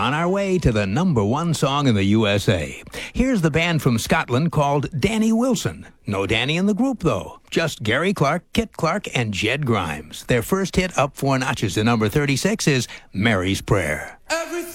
on our way to the #1 song in the USA. Here's the band from Scotland called Danny Wilson. No Danny in the group, though. Just Gary Clark, Kit Clark, and Jed Grimes. Their first hit up 4 notches to number 36 is Mary's Prayer.